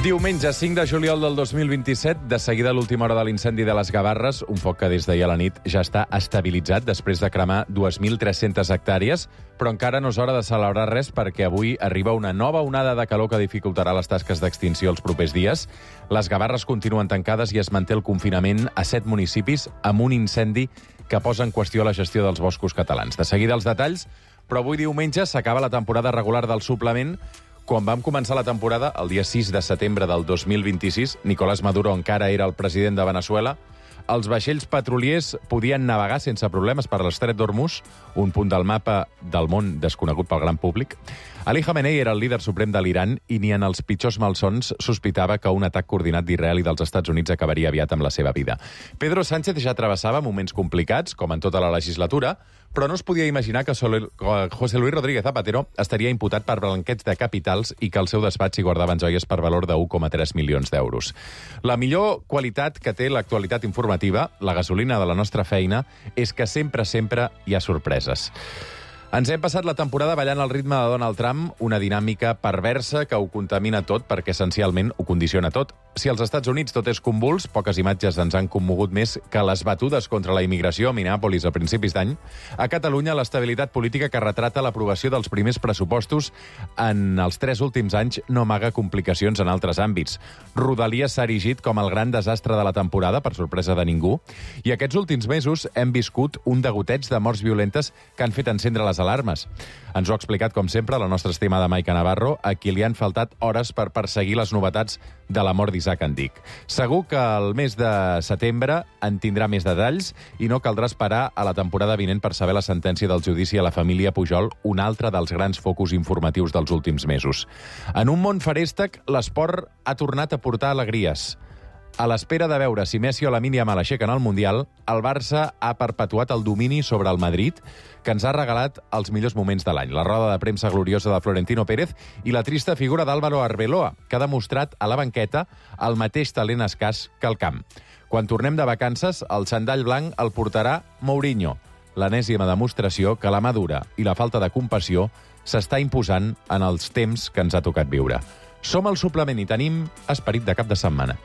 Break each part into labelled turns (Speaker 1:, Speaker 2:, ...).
Speaker 1: Diumenge 5 de juliol del 2027, de seguida a l'última hora de l'incendi de les Gavarres, un foc que des d'ahir a la nit ja està estabilitzat després de cremar 2.300 hectàrees, però encara no és hora de celebrar res perquè avui arriba una nova onada de calor que dificultarà les tasques d'extinció els propers dies. Les Gavarres continuen tancades i es manté el confinament a 7 municipis amb un incendi que posa en qüestió la gestió dels boscos catalans. De seguida els detalls, però avui diumenge s'acaba la temporada regular del suplement. Quan vam començar la temporada, el dia 6 de setembre del 2026, Nicolás Maduro encara era el president de Veneçuela, els vaixells petroliers podien navegar sense problemes per l'estret d'Hormuz, un punt del mapa del món desconegut pel gran públic. Ali Khamenei era el líder suprem de l'Iran i ni en els pitjors malsons sospitava que un atac coordinat d'Israel i dels Estats Units acabaria aviat amb la seva vida. Pedro Sánchez ja travessava moments complicats, com en tota la legislatura, però no es podia imaginar que José Luis Rodríguez Zapatero estaria imputat per blanqueig de capitals i que al seu despatx hi guardaven joies per valor de 1,3 milions d'euros. La millor qualitat que té l'actualitat informativa, la gasolina de la nostra feina, és que sempre hi ha sorpreses. Ens hem passat la temporada ballant al ritme de Donald Trump, una dinàmica perversa que ho contamina tot perquè essencialment ho condiciona tot. Si als Estats Units tot és convuls, poques imatges ens han commogut més que les batudes contra la immigració a Minneapolis a principis d'any. A Catalunya, l'estabilitat política que retrata l'aprovació dels primers pressupostos en els 3 últims anys no amaga complicacions en altres àmbits. Rodalies s'ha erigit com el gran desastre de la temporada, per sorpresa de ningú, i aquests últims mesos hem viscut un degoteig de morts violentes que han fet encendre les alarmes. Ens ho ha explicat, com sempre, la nostra estimada Maica Navarro, a qui li han faltat hores per perseguir les novetats de la mort d'Isaac Andic. Segur que el mes de setembre en tindrà més detalls i no caldrà esperar a la temporada vinent per saber la sentència del judici a la família Pujol, un altre dels grans focus informatius dels últims mesos. En un món feréstec, l'esport ha tornat a portar alegries. A l'espera de veure si Messi o Lamine Yamal aixequen el Mundial, el Barça ha perpetuat el domini sobre el Madrid, que ens ha regalat els millors moments de l'any. La roda de premsa gloriosa de Florentino Pérez i la trista figura d'Álvaro Arbeloa, que ha demostrat a la banqueta el mateix talent escàs que al camp. Quan tornem de vacances, el xandall blanc el portarà Mourinho, l'enèsima demostració que la mà dura i la falta de compassió s'està imposant en els temps que ens ha tocat viure. Som al suplement i tenim esperit de cap de setmana.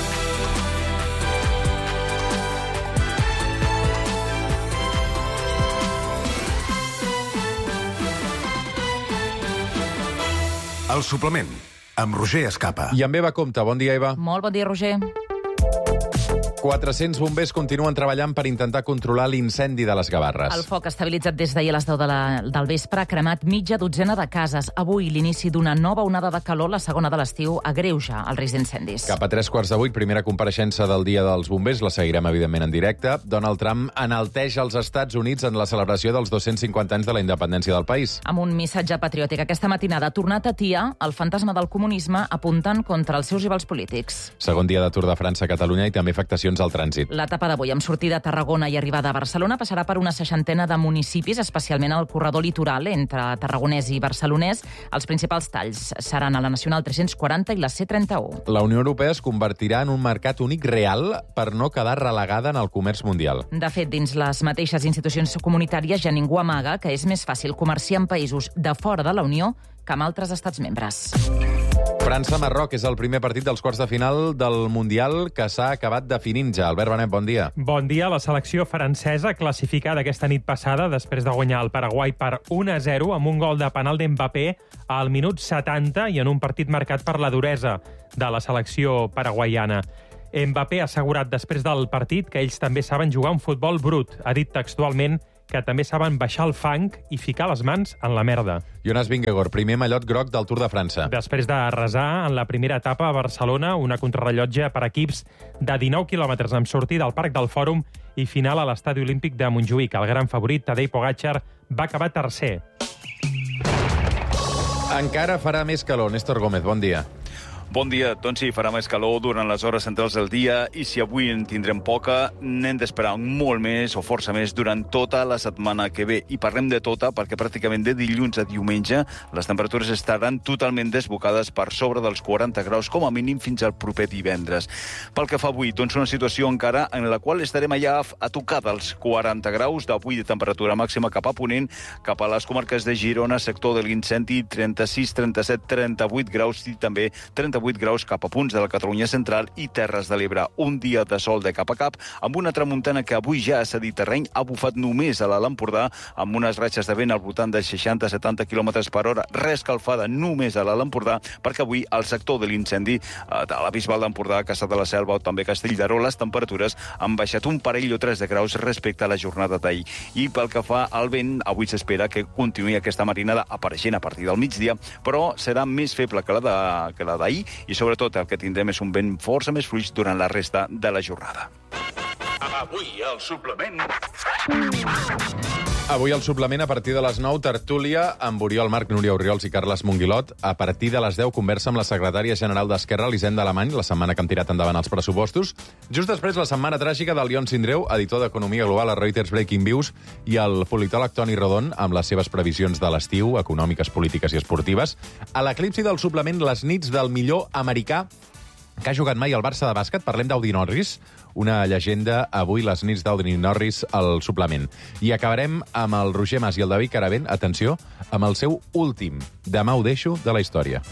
Speaker 2: El suplement, amb Roger Escapa.
Speaker 1: I amb Eva Compte. Bon dia, Eva.
Speaker 3: Molt bon dia, Roger.
Speaker 1: 400 bombers continuen treballant per intentar controlar l'incendi de les Gavarres.
Speaker 3: El foc estabilitzat des d'ahir a les 10 del vespre ha cremat mitja dotzena de cases. Avui, l'inici d'una nova onada de calor, la segona de l'estiu, agreuja el risc d'incendis.
Speaker 1: Cap a 3:15, primera compareixença del Dia dels Bombers. La seguirem, evidentment, en directe. Donald Trump enalteix els Estats Units en la celebració dels 250 anys de la independència del país.
Speaker 3: Amb un missatge patriòtic, aquesta matinada ha tornat a atiar el fantasma del comunisme apuntant contra els seus rivals polítics.
Speaker 1: Segon dia de Tour de França a Catalunya i també afectacions al trànsit.
Speaker 3: L'etapa d'avui, amb sortida a Tarragona i arribada a Barcelona, passarà per una 60ena de municipis, especialment al corredor litoral entre tarragonès i barcelonès. Els principals talls seran a la Nacional 340 i la C31.
Speaker 1: La Unió Europea es convertirà en un mercat únic real per no quedar relegada en el comerç mundial.
Speaker 3: De fet, dins les mateixes institucions comunitàries ja ningú amaga que és més fàcil comerciar amb països de fora de la Unió que amb altres estats membres.
Speaker 1: França-Marroc és el primer partit dels quarts de final del Mundial que s'ha acabat definint ja. Albert Benet, bon dia.
Speaker 4: Bon dia. La selecció francesa, classificada aquesta nit passada després de guanyar el Paraguai per 1-0 amb un gol de penal d'Mbappé al minut 70 i en un partit marcat per la duresa de la selecció paraguaiana. Mbappé ha assegurat després del partit que ells també saben jugar un futbol brut. Ha dit textualment que també saben baixar el fang i ficar les mans en la merda.
Speaker 1: Jonas Vingegaard, primer mallot groc del Tour de França.
Speaker 4: Després de resar en la primera etapa a Barcelona, una contrarrellotge per equips de 19 quilòmetres amb sortida al Parc del Fòrum i final a l'Estadi Olímpic de Montjuïc. El gran favorit, Tadej Pogačar, va acabar tercer.
Speaker 1: Encara farà més calor. Néstor Gómez, bon dia.
Speaker 5: Bon dia. Doncs sí, farà més calor durant les hores centrals del dia i si avui en tindrem poca, n'hem d'esperar molt més o força més durant tota la setmana que ve. I parlem de tota perquè pràcticament de dilluns a diumenge les temperatures estaran totalment desbocades per sobre dels 40 graus, com a mínim fins al proper divendres. Pel que fa avui, doncs una situació encara en la qual estarem allà a tocar dels 40 graus d'avui de temperatura màxima cap a Ponent, cap a les comarques de Girona, sector de l'incendi, 36, 37, 38 graus i també 38 38 graus cap a punts de la Catalunya central i Terres de l'Ebre. Un dia de sol de cap a cap, amb una tramuntana que avui ja ha cedit terreny, ha bufat només a l'Alt Empordà, amb unes ratxes de vent al voltant de 60-70 km per hora, reescalfada només a l'Alt Empordà, perquè avui al sector de l'incendi de la Bisbal d'Empordà, Caçà de la Selva o també Castelldaró, les temperatures han baixat un parell o 3 de graus respecte a la jornada d'ahir. I pel que fa al vent, avui s'espera que continuï aquesta marinada apareixent a partir del migdia, però serà més feble que la d'ahir i sobretot el que tindrem és un vent força més fluix durant la resta de la jornada.
Speaker 2: Avui al suplement...
Speaker 1: Avui al suplement, a partir de les 9, tertúlia amb Oriol Marc, Núria Orriols i Carles Monguilot. A partir de les 10, conversa amb la secretària general d'Esquerra, Elisenda Alemany, la setmana que hem tirat endavant els pressupostos. Just després, la setmana tràgica del Lion Sindreu, editor d'Economia Global a Reuters Breaking Views, i el politòleg Toni Rodon, amb les seves previsions de l'estiu, econòmiques, polítiques i esportives. A l'eclipsi del suplement, les nits del millor americà que ha jugat mai al Barça de bàsquet. Parlem d'Audi Norris, una llegenda. Avui les nits d'Audi Norris al suplement. I acabarem amb el Roger Mas i el David Caravent, atenció, amb el seu últim Demà ho deixo de la història.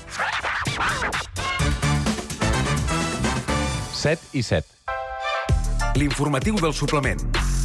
Speaker 1: 7 i 7.
Speaker 2: L'informatiu del suplement.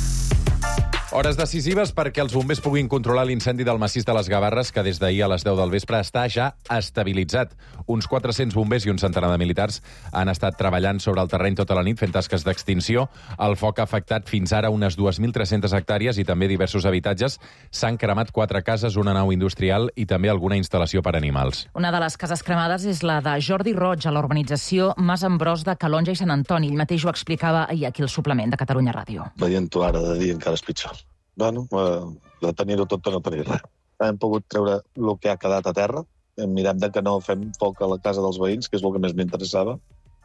Speaker 1: Hores decisives perquè els bombers puguin controlar l'incendi del massís de les Gavarres, que des d'ahir a les 10 del vespre està ja estabilitzat. Uns 400 bombers i un centenar de militars han estat treballant sobre el terreny tota la nit fent tasques d'extinció. El foc ha afectat fins ara unes 2.300 hectàrees i també diversos habitatges. S'han cremat 4 cases, una nau industrial i també alguna instal·lació per a animals.
Speaker 3: Una de les cases cremades és la de Jordi Roig, a la urbanització Mas Ambròs de Calonja i Sant Antoni. Ell mateix ho explicava ahir aquí al suplement de Catalunya Ràdio.
Speaker 6: Veient-ho ara de dia encara és pitjor. Bueno, de tenir-ho tot o no tenir res. Hem pogut treure el que ha quedat a terra. Mirem de que no fem foc a la casa dels veïns, que és el que més m'interessava.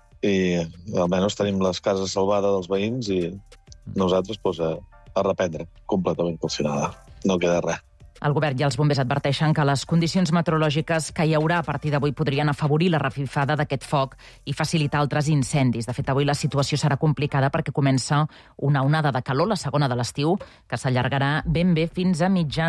Speaker 6: I almenys tenim les cases salvades dels veïns i nosaltres a reprendre completament calcinada. No queda res.
Speaker 3: El govern i els bombers adverteixen que les condicions meteorològiques que hi haurà a partir d'avui podrien afavorir la revifada d'aquest foc i facilitar altres incendis. De fet, avui la situació serà complicada perquè comença una onada de calor, la segona de l'estiu, que s'allargarà ben bé fins a mitja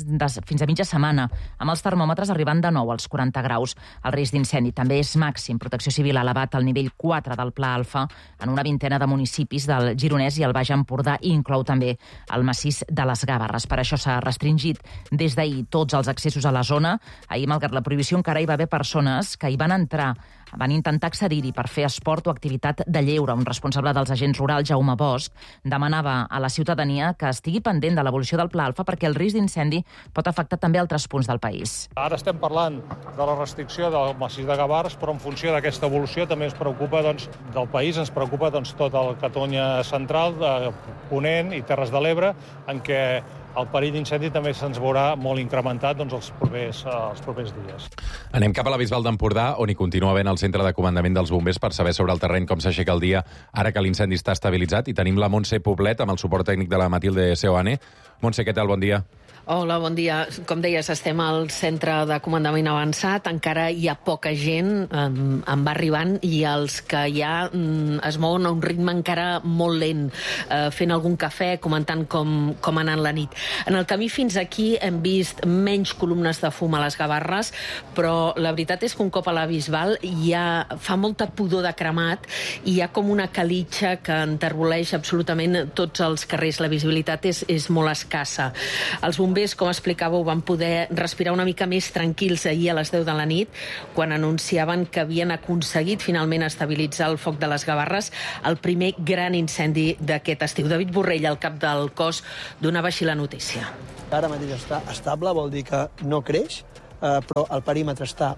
Speaker 3: setmana, amb els termòmetres arribant de nou als 40 graus. El risc d'incendi també és màxim. Protecció Civil ha elevat al nivell 4 del Pla Alfa en una vintena de municipis del Gironès i el Baix Empordà, i inclou també el massís de les Gavarres. Per això s'ha restringit des d'ahir tots els accessos a la zona. Ahir, malgrat la prohibició, encara hi va haver persones que hi van entrar, van intentar accedir-hi per fer esport o activitat de lleure. Un responsable dels agents rurals, Jaume Bosch, demanava a la ciutadania que estigui pendent de l'evolució del Pla Alfa perquè el risc d'incendi pot afectar també altres punts del país.
Speaker 7: Ara estem parlant de la restricció del massís de Gavarres, però en funció d'aquesta evolució també ens preocupa del país, ens preocupa tota la Catalunya central, Ponent i Terres de l'Ebre, en què el perill d'incendi també se'ns veurà molt incrementat els propers dies.
Speaker 1: Anem cap a la Bisbal d'Empordà, on hi continua havent el centre de comandament dels bombers per saber sobre el terreny com s'aixeca el dia ara que l'incendi està estabilitzat. I tenim la Montse Poblet amb el suport tècnic de la Matilde Seoane. Montse, què tal? Bon dia.
Speaker 8: Hola, bon dia. Com deies, estem al centre de comandament avançat. Encara hi ha poca gent, en va arribant, i els que hi ha es mouen a un ritme encara molt lent, fent algun cafè, comentant com ha anat la nit. En el camí fins aquí hem vist menys columnes de fum a les Gavarres, però la veritat és que un cop a la Bisbal fa molta pudor de cremat i hi ha com una calitxa que enterboleix absolutament tots els carrers. La visibilitat és molt escassa. Els bombers, com explicàveu, van poder respirar una mica més tranquils ahir a les 10 de la nit, quan anunciaven que havien aconseguit finalment estabilitzar el foc de les Gavarres, el primer gran incendi d'aquest estiu. David Borrell, el cap del cos, donava així la notícia.
Speaker 9: Ara mateix està estable, vol dir que no creix, però el perímetre està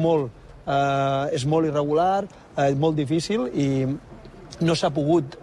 Speaker 9: és molt irregular, molt difícil, i no s'ha pogut,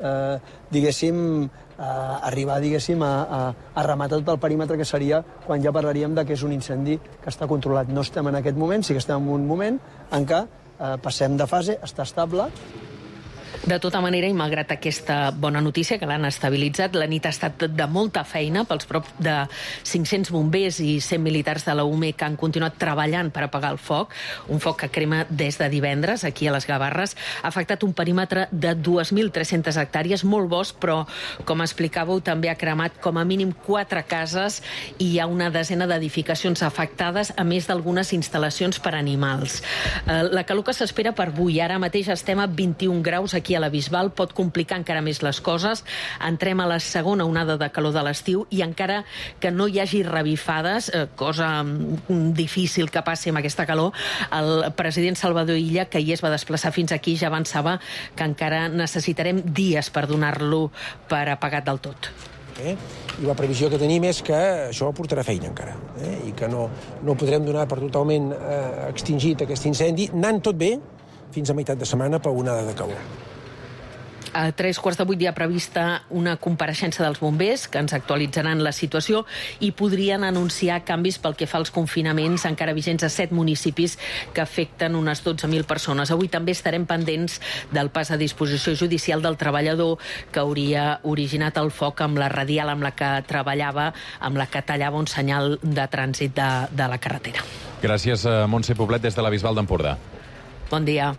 Speaker 9: arribar, a rematar tot el perímetre, que seria quan ja parlaríem de que és un incendi que està controlat. No estem en aquest moment, sí que estem en un moment en què passem de fase, està estable.
Speaker 8: De tota manera, i malgrat aquesta bona notícia que l'han estabilitzat, la nit ha estat de molta feina pels prop de 500 bombers i 100 militars de la UME que han continuat treballant per apagar el foc, un foc que crema des de divendres aquí a les Gavarres. Ha afectat un perímetre de 2.300 hectàrees, molt bosc, però, com explicàveu, també ha cremat com a mínim 4 cases i hi ha una desena d'edificacions afectades, a més d'algunes instal·lacions per a animals. La calor que s'espera per avui, ara mateix estem a 21 graus aquí a la Bisbal, pot complicar encara més les coses. Entrem a la segona onada de calor de l'estiu i encara que no hi hagi revifades, cosa difícil que passi amb aquesta calor, el president Salvador Illa, que hi es va desplaçar fins aquí, ja avançava que encara necessitarem dies per donar-lo per apagat del tot.
Speaker 10: I la previsió que tenim és que això portarà feina encara, i que no podrem donar per totalment extingit aquest incendi, anant tot bé fins a meitat de setmana per onada de calor.
Speaker 8: A 7:45 hi ha prevista una compareixença dels bombers que ens actualitzaran la situació i podrien anunciar canvis pel que fa als confinaments encara vigents a 7 municipis que afecten unes 12.000 persones. Avui també estarem pendents del pas a disposició judicial del treballador que hauria originat el foc amb la radial amb la que treballava, amb la que tallava un senyal de trànsit de la carretera.
Speaker 1: Gràcies, Montse Poblet, des de la Bisbal d'Empordà.
Speaker 8: Bon dia.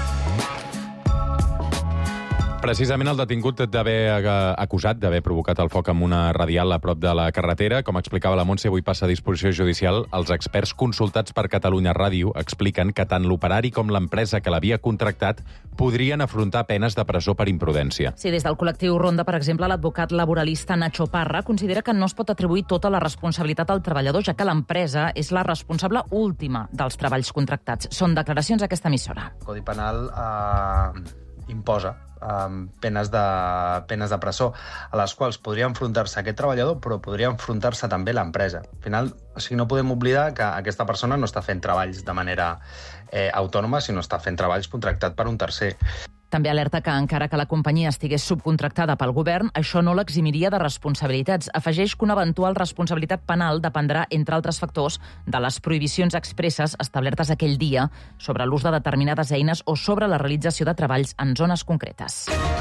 Speaker 1: Precisament el detingut d'haver acusat d'haver provocat el foc amb una radial a prop de la carretera. Com explicava la Montse, avui passa a disposició judicial. Els experts consultats per Catalunya Ràdio expliquen que tant l'operari com l'empresa que l'havia contractat podrien afrontar penes de presó per imprudència.
Speaker 3: Sí, des del col·lectiu Ronda, per exemple, l'advocat laboralista Nacho Parra considera que no es pot atribuir tota la responsabilitat al treballador, ja que l'empresa és la responsable última dels treballs contractats. Són declaracions a aquesta emissora.
Speaker 11: El Codi Penal imposa penes de presó, a les quals podria enfrontar-se aquest treballador, però podria enfrontar-se també l'empresa. Al final, no podem oblidar que aquesta persona no està fent treballs de manera autònoma, sinó està fent treballs contractats per un tercer.
Speaker 3: També alerta que, encara que la companyia estigués subcontractada pel govern, això no l'eximiria de responsabilitats. Afegeix que una eventual responsabilitat penal dependrà, entre altres factors, de les prohibicions expresses establertes aquell dia sobre l'ús de determinades eines o sobre la realització de treballs en zones concretes.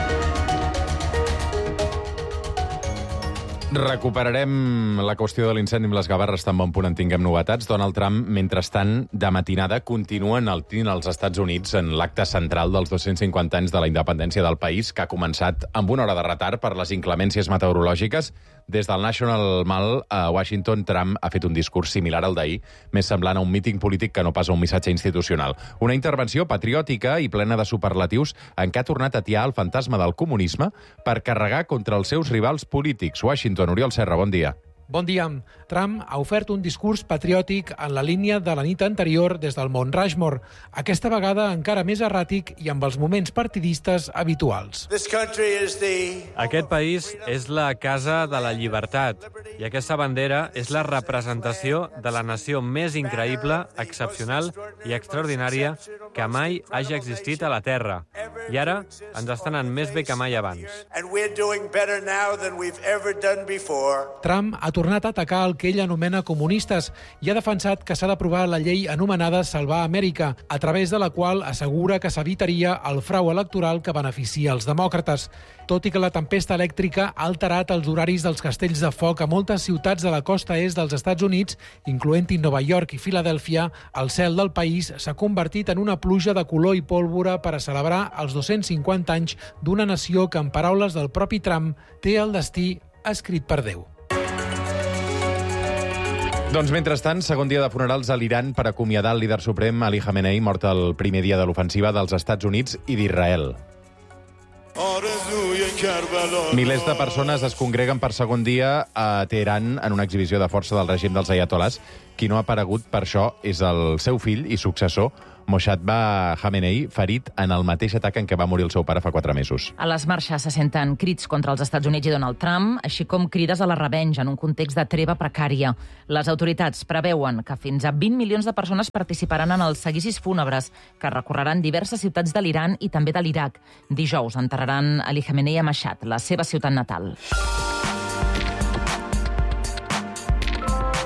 Speaker 1: Recuperarem la qüestió de l'incendi amb les Gavarres tan bon punt en tinguem novetats. Donald Trump, mentrestant, de matinada, continua enaltint als Estats Units en l'acte central dels 250 anys de la independència del país, que ha començat amb una hora de retard per les inclemències meteorològiques. Des del National Mall a Washington, Trump ha fet un discurs similar al d'ahir, més semblant a un míting polític que no pas a un missatge institucional. Una intervenció patriòtica i plena de superlatius en què ha tornat a atiar el fantasma del comunisme per carregar contra els seus rivals polítics. Washington, Oriol Serra, bon dia.
Speaker 12: Bon dia. Trump ha ofert un discurs patriòtic en la línia de la nit anterior des del Mont Rushmore, aquesta vegada encara més erràtic i amb els moments partidistes habituals.
Speaker 13: Aquest país és la casa de la llibertat i aquesta bandera és la representació de la nació més increïble, excepcional i extraordinària que mai hagi existit a la Terra. I ara ens està anant més bé que mai abans.
Speaker 12: Trump ha tornat a atacar el que ell anomena comunistes i ha defensat que s'ha d'aprovar la llei anomenada Salvar Amèrica, a través de la qual assegura que s'evitaria el frau electoral que beneficia els demòcrates. Tot i que la tempesta elèctrica ha alterat els horaris dels castells de foc a moltes ciutats de la costa est dels Estats Units, incloent-hi Nova York i Filadèlfia, el cel del país s'ha convertit en una pluja de color i pólvora per a celebrar els 250 anys d'una nació que, en paraules del propi Trump, té el destí escrit per Déu.
Speaker 1: Doncs, mentrestant, segon dia de funerals a l'Iran per acomiadar el líder suprem Ali Khamenei, mort el primer dia de l'ofensiva dels Estats Units i d'Israel. Milers de persones es congreguen per segon dia a Teheran en una exhibició de força del règim dels ayatolás. Qui no ha aparegut per això és el seu fill i successor, Mossadegh Khamenei, ferit en el mateix atac en què va morir el seu pare fa 4 mesos.
Speaker 3: A les marxes se senten crits contra els Estats Units i Donald Trump, així com crides a la revenja en un context de treva precària. Les autoritats preveuen que fins a 20 milions de persones participaran en els seguicis fúnebres que recorreran diverses ciutats de l'Iran i també de l'Iraq. Dijous enterraran Ali Khamenei a Mashhad, la seva ciutat natal.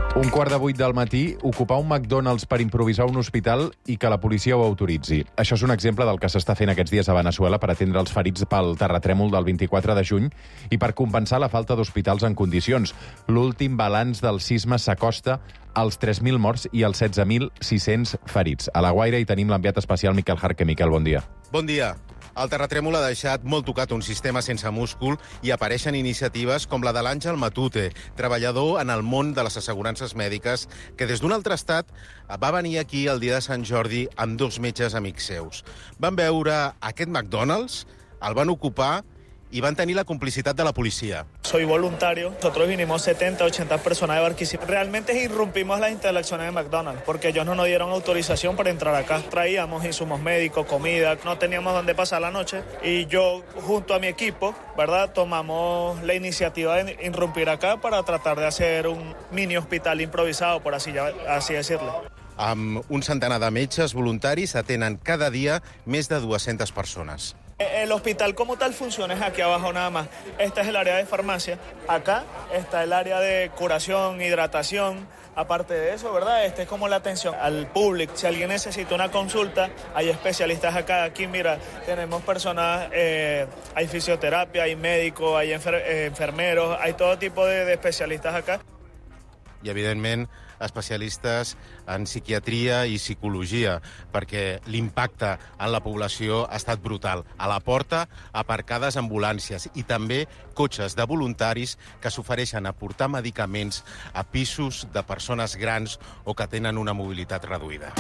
Speaker 1: 7:15 del matí, ocupar un McDonald's per improvisar un hospital i que la policia ho autoritzi. Això és un exemple del que s'està fent aquests dies a Veneçuela per atendre els ferits pel terratrèmol del 24 de juny i per compensar la falta d'hospitals en condicions. L'últim balanç del sisme s'acosta als 3.000 morts i als 16.600 ferits. A La Guaira hi tenim l'enviat especial Miquel Jarque. Miquel, bon dia.
Speaker 14: Bon dia. El terratrèmol ha deixat molt tocat un sistema sense múscul i apareixen iniciatives com la de l'Àngel Matute, treballador en el món de les assegurances mèdiques, que des d'un altre estat va venir aquí el dia de Sant Jordi amb 2 metges amics seus. Van veure aquest McDonald's, el van ocupar y van a tener la complicidad de la policía.
Speaker 15: Soy voluntario. Nosotros vinimos 70, 80 personas de Barquisimeto. Realmente irrumpimos las instalaciones de McDonald's porque ellos no nos dieron autorización para entrar acá. Traíamos insumos médicos, comida, no teníamos dónde pasar la noche y yo junto a mi equipo, ¿verdad?, tomamos la iniciativa de irrumpir acá para tratar de hacer un mini hospital improvisado, por así decirlo.
Speaker 14: Amb un centenar de metges voluntaris atenen cada dia més de 200 persones.
Speaker 15: El hospital como tal funciona es aquí abajo nada más. Este es el área de farmacia. Acá está el área de curación, hidratación. Aparte de eso, ¿verdad? Este es como la atención al público. Si alguien necesita una consulta, hay especialistas acá. Aquí, mira, tenemos personas, hay fisioterapia, hay médicos, hay enfermeros, hay todo tipo de especialistas acá.
Speaker 14: I, evidentment, especialistes en psiquiatria i psicologia, perquè l'impacte en la població ha estat brutal. A la porta, aparcades ambulàncies i també cotxes de voluntaris que s'ofereixen a portar medicaments a pisos de persones grans o que tenen una mobilitat reduïda.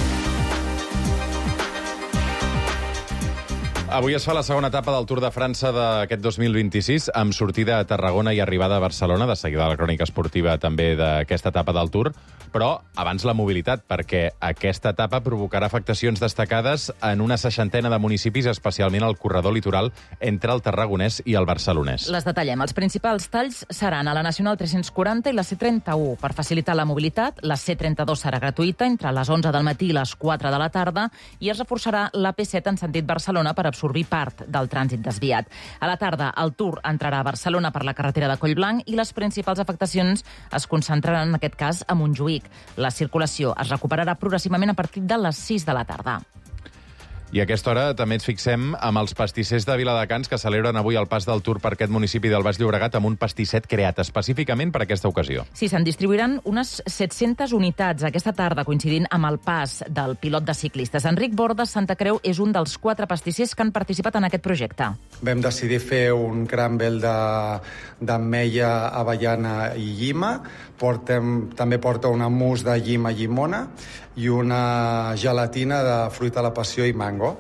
Speaker 1: Avui es fa la segona etapa del Tour de França d'aquest 2026, amb sortida a Tarragona i arribada a Barcelona. De seguida la crònica esportiva també d'aquesta etapa del Tour. Però abans la mobilitat, perquè aquesta etapa provocarà afectacions destacades en una 60ena de municipis, especialment al corredor litoral entre el Tarragonès i el Barcelonès.
Speaker 3: Les detallem. Els principals talls seran a la Nacional 340 i la C31. Per facilitar la mobilitat, la C32 serà gratuïta entre les 11 del matí i les 4 de la tarda i es reforçarà la P7 en sentit Barcelona per absorbir part del trànsit desviat. A la tarda, el Tour entrarà a Barcelona per la carretera de Collblanc i les principals afectacions es concentraran, en aquest cas, a Montjuïc. La circulació es recuperarà progressivament a partir de les 6 de la tarda.
Speaker 1: I a aquesta hora també ens fixem amb els pastissers de Viladecans que celebren avui el pas del Tour per aquest municipi del Baix Llobregat amb un pastisset creat específicament per aquesta ocasió.
Speaker 3: Sí, se'n distribuiran unes 700 unitats aquesta tarda, coincidint amb el pas del pilot de ciclistes. Enric Bordes Santa Creu és un dels 4 pastissers que han participat en aquest projecte.
Speaker 16: Vam decidir fer un crumble d'ametlla, avellana i llima. També porta una mousse de llima llimona i una gelatina de fruita a la passió i mango.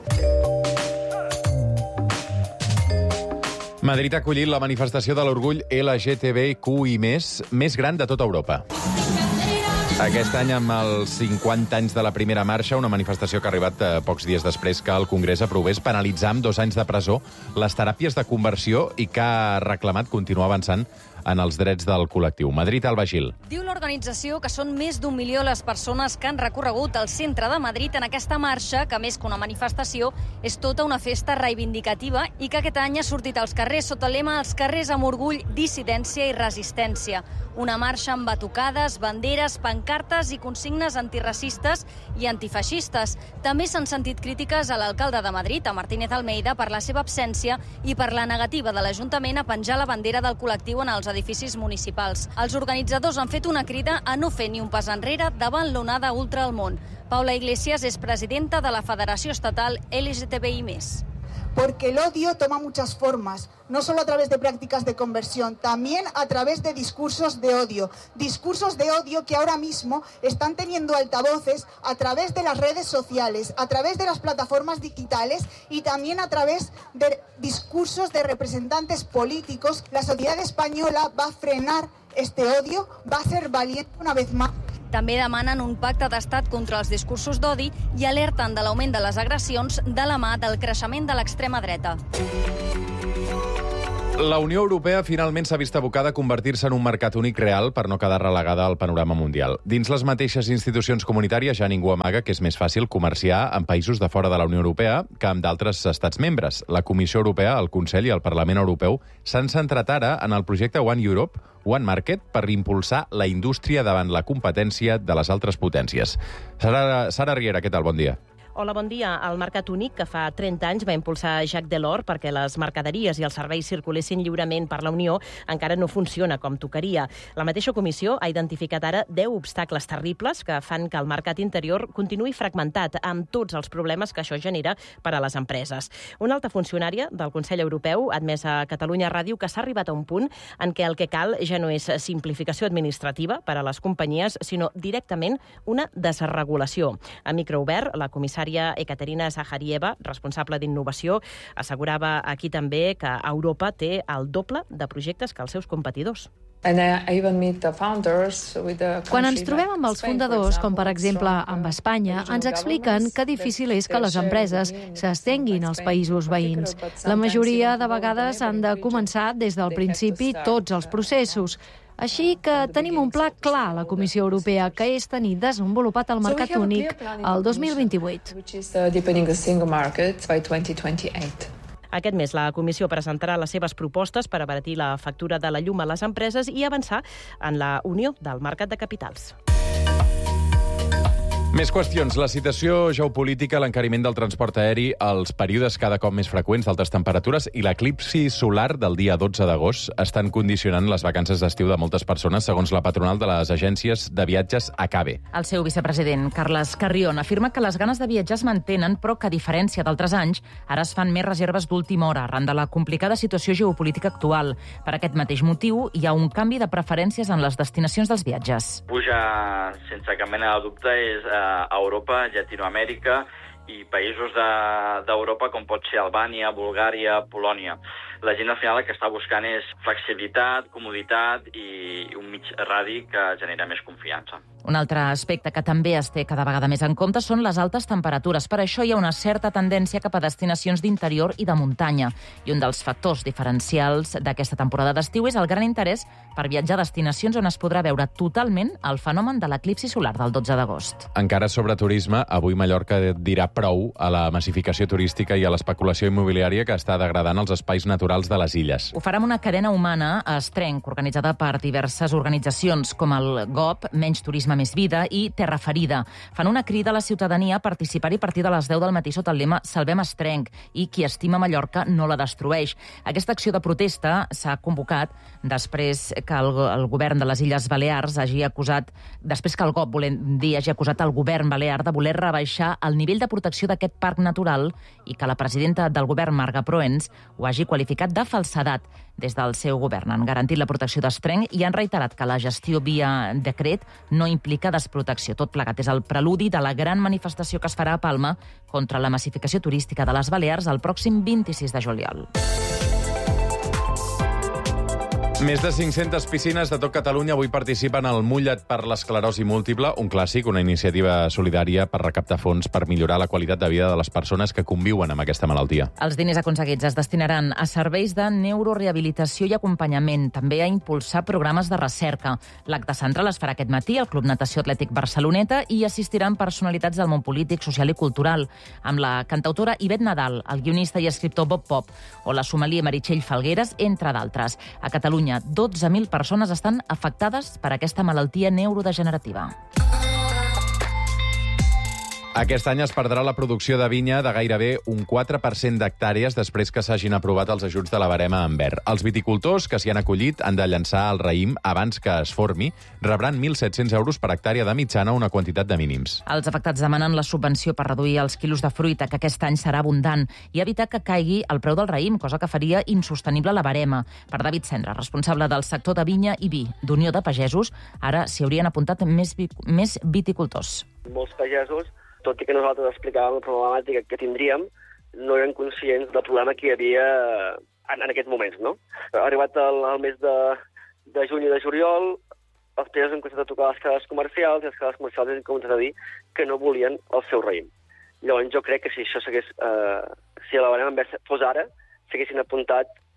Speaker 1: Madrid ha acollit la manifestació de l'orgull LGTBQI+, més gran de tota Europa. Aquest any, amb els 50 anys de la primera marxa, una manifestació que ha arribat pocs dies després que el Congrés aprovés penalitzar amb 2 anys de presó les teràpies de conversió i que ha reclamat continuar avançant en els drets del col·lectiu. Madrid, Alba Gil.
Speaker 17: Diu l'organització que són més d'1 milió les persones que han recorregut el centre de Madrid en aquesta marxa, que més que una manifestació és tota una festa reivindicativa i que aquest any ha sortit als carrers sota el lema "Els carrers amb orgull, dissidència i resistència". Una marxa amb batucades, banderes, pancartes i consignes antiracistes i antifeixistes. També s'han sentit crítiques a l'alcalde de Madrid, a Martínez Almeida, per la seva absència i per la negativa de l'Ajuntament a penjar la bandera del col·lectiu en els edificis municipals. Els organitzadors han fet una crida a no fer ni un pas enrere davant l'onada ultra al món. Paula Iglesias és presidenta de la Federació Estatal LGTBI+.
Speaker 18: Porque el odio toma muchas formas, no solo a través de prácticas de conversión, también a través de discursos de odio que ahora mismo están teniendo altavoces a través de las redes sociales, a través de las plataformas digitales y también a través de discursos de representantes políticos. La sociedad española va a frenar este odio, va a ser valiente una vez más.
Speaker 17: També demanen un pacte d'estat contra els discursos d'odi i alerten de l'augment de les agressions de la mà del creixement de l'extrema dreta.
Speaker 1: La Unió Europea finalment s'ha vist abocada a convertir-se en un mercat únic real per no quedar relegada al panorama mundial. Dins les mateixes institucions comunitàries ja ningú amaga que és més fàcil comerciar amb països de fora de la Unió Europea que amb d'altres estats membres. La Comissió Europea, el Consell i el Parlament Europeu s'han centrat ara en el projecte One Europe, One Market, per impulsar la indústria davant la competència de les altres potències. Sara Riera, què tal? Bon dia.
Speaker 19: Hola, bon dia. El Mercat Únic, que fa 30 anys va impulsar Jacques Delors perquè les mercaderies i els serveis circulessin lliurement per la Unió, encara no funciona com tocaria. La mateixa comissió ha identificat ara 10 obstacles terribles que fan que el mercat interior continuï fragmentat amb tots els problemes que això genera per a les empreses. Una alta funcionària del Consell Europeu ha admès a Catalunya Ràdio que s'ha arribat a un punt en què el que cal ja no és simplificació administrativa per a les companyies, sinó directament una desregulació. A micro obert, la comissària Ekaterina Zaharieva, responsable d'innovació, assegurava aquí també que Europa té el doble de projectes que els seus competidors.
Speaker 20: Quan ens trobem amb els fundadors, com per exemple amb Espanya, ens expliquen que difícil és que les empreses s'estenguin als països veïns. La majoria de vegades han de començar des del principi tots els processos. Així que tenim un pla clar a la Comissió Europea, que és tenir desenvolupat el mercat únic el 2028.
Speaker 19: Aquest mes la Comissió presentarà les seves propostes per abaratir la factura de la llum a les empreses i avançar en la unió del mercat de capitals.
Speaker 1: Més qüestions. La situació geopolítica, l'encariment del transport aeri, els períodes cada cop més freqüents d'altes temperatures i l'eclipsi solar del dia 12 d'agost estan condicionant les vacances d'estiu de moltes persones, segons la patronal de les agències de viatges ACABE.
Speaker 3: El seu vicepresident, Carles Carrión, afirma que les ganes de viatjar es mantenen, però que, a diferència d'altres anys, ara es fan més reserves d'última hora arran de la complicada situació geopolítica actual. Per aquest mateix motiu, hi ha un canvi de preferències en les destinacions dels viatges.
Speaker 21: Puja, sense cap mena de dubte, és a Europa, Llatinoamèrica i països d'Europa com pot ser Albània, Bulgària, Polònia. La gent al final el que està buscant és flexibilitat, comoditat i un mig radi que genera més confiança.
Speaker 3: Un altre aspecte que també es té cada vegada més en compte són les altes temperatures. Per això hi ha una certa tendència cap a destinacions d'interior i de muntanya. I un dels factors diferencials d'aquesta temporada d'estiu és el gran interès per viatjar a destinacions on es podrà veure totalment el fenomen de l'eclipsi solar del 12 d'agost.
Speaker 1: Encara sobre turisme, avui Mallorca dirà prou a la massificació turística i a l'especulació immobiliària que està degradant els espais naturals de les illes.
Speaker 3: Ho farà amb una cadena humana a Estrenc, organitzada per diverses organitzacions com el GOP, Menys Turisme Més Vida i Terra Ferida. Fan una crida a la ciutadania a participar-hi a partir de les 10 del matí sota el lema Salvem Estrenc i qui estima Mallorca no la destrueix. Aquesta acció de protesta s'ha convocat després que el govern de les Illes Balears hagi acusat, després que el GOP, volem dir, hagi acusat el govern balear de voler rebaixar el nivell de protecció d'aquest parc natural i que la presidenta del govern, Marga Proens, ho hagi qualificat de falsedat. Des del seu govern han garantit la protecció d'Estrenc i han reiterat que la gestió via decret no implica desprotecció. Tot plegat és el preludi de la gran manifestació que es farà a Palma contra la massificació turística de les Balears el pròxim 26 de juliol.
Speaker 1: Més de 500 piscines de tot Catalunya avui participen al Mulla't per l'esclerosi múltiple, un clàssic, una iniciativa solidària per recaptar fons per millorar la qualitat de vida de les persones que conviuen amb aquesta malaltia.
Speaker 3: Els diners aconseguits es destinaran a serveis de neurorehabilitació i acompanyament, també a impulsar programes de recerca. L'acte central es farà aquest matí al Club Natació Atlètic Barceloneta i assistiran personalitats del món polític, social i cultural, amb la cantautora Ivet Nadal, el guionista i escriptor Bob Pop o la sommelier Meritxell Falgueres, entre d'altres. A Catalunya, 12.000 persones estan afectades per aquesta malaltia neurodegenerativa.
Speaker 1: Aquest any es perdrà la producció de vinya de gairebé un 4% d'hectàrees després que s'hagin aprovat els ajuts de la barema en verd. Els viticultors que s'hi han acollit han de llançar el raïm abans que es formi. Rebran 1.700 euros per hectàrea de mitjana, una quantitat de mínims.
Speaker 3: Els afectats demanen la subvenció per reduir els quilos de fruita, que aquest any serà abundant, i evitar que caigui el preu del raïm, cosa que faria insostenible la barema. Per David Cendra, responsable del sector de vinya i vi d'Unió de Pagesos, ara s'hi haurien apuntat més viticultors.
Speaker 22: Molts pagesos, tot i que nosaltres explicàvem la problemàtica que tindríem, no eren conscients del problema que hi havia en aquests moments, no? Ha arribat el mes de juny i de juliol, els pagesos han començat a tocar les cases comercials i les cases comercials han començat a dir que no volien el seu raïm. Llavors jo crec que si això s'hagués, si la barema fos ara, s'haguessin apuntat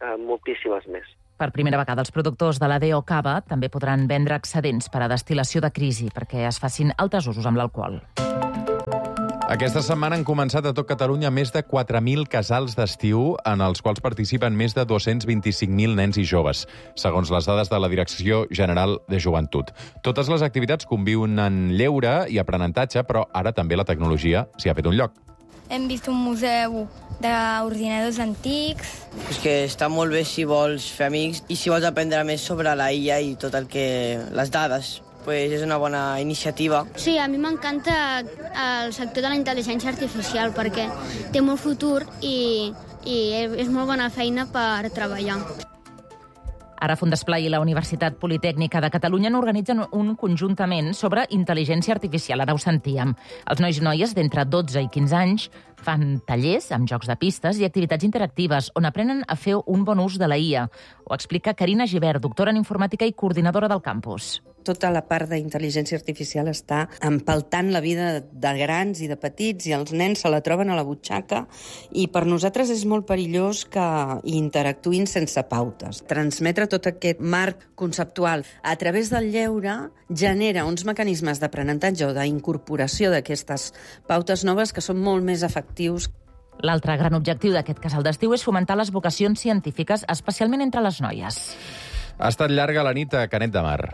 Speaker 22: moltíssimes més.
Speaker 3: Per primera vegada, els productors de la DO Cava també podran vendre excedents per a destil·lació de crisi perquè es facin altres usos amb l'alcohol.
Speaker 1: Aquesta setmana han començat a tot Catalunya més de 4.000 casals d'estiu en els quals participen més de 225.000 nens i joves, segons les dades de la Direcció General de Joventut. Totes les activitats conviuen en lleure i aprenentatge, però ara també la tecnologia s'hi ha fet un lloc.
Speaker 4: Hem vist un museu d'ordinadors antics.
Speaker 5: És que està molt bé si vols fer amics i si vols aprendre més sobre la IA i tot el que... les dades. Pues és una bona iniciativa.
Speaker 4: Sí, a mi m'encanta el sector de la intel·ligència artificial perquè té molt futur i és molt bona feina per treballar.
Speaker 3: Ara Fundesplai i la Universitat Politècnica de Catalunya n'organitzen un conjuntament sobre intel·ligència artificial. Ara ho sentíem. Els nois i noies d'entre 12 i 15 anys fan tallers amb jocs de pistes i activitats interactives on aprenen a fer un bon ús de la IA. Ho explica Carina Gibert, doctora en informàtica i coordinadora del campus.
Speaker 23: Tota la part d'intel·ligència artificial està empaltant la vida de grans i de petits i els nens se la troben a la butxaca i per nosaltres és molt perillós que interactuïn sense pautes. Transmetre tot aquest marc conceptual a través del lleure genera uns mecanismes d'aprenentatge o d'incorporació d'aquestes pautes noves que són molt més efectius.
Speaker 3: L'altre gran objectiu d'aquest casal d'estiu és fomentar les vocacions científiques, especialment entre les noies.
Speaker 1: Ha estat llarga la nit a Canet de Mar.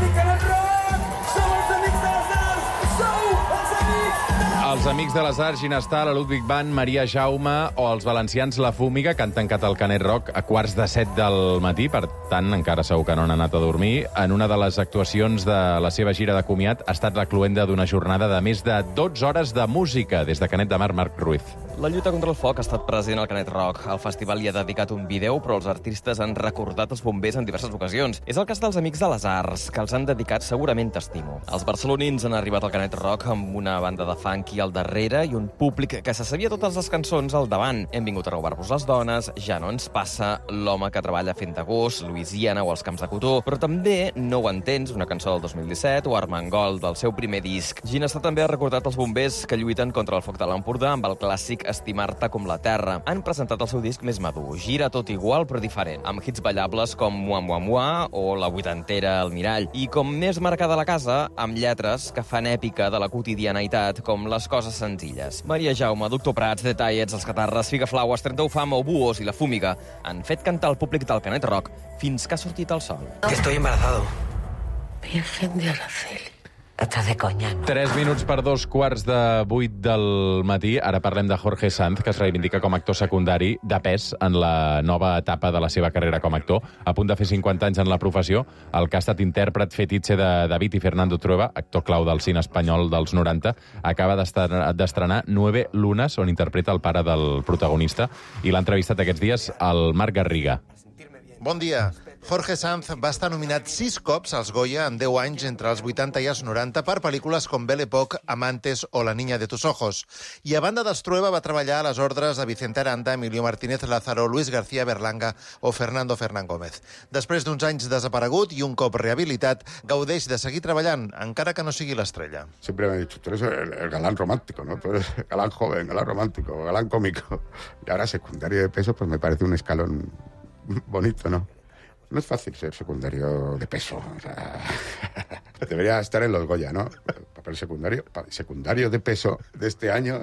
Speaker 1: Els Amics de les Arts, Ginestar, la Ludwig Band, Maria Jaume o els valencians La Fúmiga, que han tancat el Canet Rock a 6:45 del matí, per tant, encara segur que no han anat a dormir. En una de les actuacions de la seva gira de comiat ha estat la cloenda d'una jornada de més de 12 hores de música. Des de Canet de Mar, Marc Ruiz.
Speaker 24: La lluita contra el foc ha estat present al Canet Rock. El festival hi ha dedicat un vídeo, però els artistes han recordat els bombers en diverses ocasions. És el cas dels Amics de les Arts, que els han dedicat segurament t'estimo. Els barcelonins han arribat al Canet Rock amb una banda de funky al darrere i un públic que se sabia totes les cançons al davant. Hem vingut a robar-vos les dones, Ja no ens passa, L'home que treballa fent de gos, Louisiana o Els camps de cotó, però també No ho entens, una cançó del 2017, o Armengol, del seu primer disc. Ginestar també ha recordat els bombers que lluiten contra el foc de l'Empordà amb el clàssic Estimar-te com la terra. Han presentat el seu disc més madur, Gira tot igual però diferent, amb hits ballables com Mua Mua Mua o La vuitantera al mirall, i com més marcada la casa, amb lletres que fan èpica de la quotidianitat, com Les coses senzilles. Maria Jaume, Doctor Prats, Detallets, Els Catarres, Figaflaues, 30 Fam o Buos i La Fúmiga han fet cantar el públic del Canet Rock fins que ha sortit el sol.
Speaker 5: Estoy embarazado.
Speaker 23: Virgen de Araceli. Estàs de conya, no?
Speaker 1: 3 minuts per 7:45 del matí. Ara parlem de Jorge Sanz, que es reivindica com a actor secundari de pes en la nova etapa de la seva carrera com a actor. A punt de fer 50 anys en la professió, el que ha estat intèrpret fetitxe de David i Fernando Trueba, actor clau del cine espanyol dels 90, acaba d'estrenar 9 lunes, on interpreta el pare del protagonista, i l'ha entrevistat aquests dies el Marc Garriga.
Speaker 14: Bon dia. Jorge Sanz va estar nominat 6 cops als Goya en 10 anys entre els 80 i els 90 per pel·lícules com Belle Époque, Amantes o La niña de tus ojos. I a banda dels Trueba va treballar a les ordres de Vicente Aranda, Emilio Martínez Lázaro, Luis García Berlanga o Fernando Fernán Gómez. Després d'uns anys desaparegut i un cop rehabilitat, gaudeix de seguir treballant, encara que no sigui l'estrella.
Speaker 25: Siempre me he dicho, tú eres el galán romántico, ¿no? Tú eres galán joven, galán romántico, galán cómico. Y ahora secundario de peso, pues me parece un escalón bonito, ¿no? No es fácil ser secundario de peso. O sea, debería estar en los Goya, ¿no? Papel secundario de peso de este año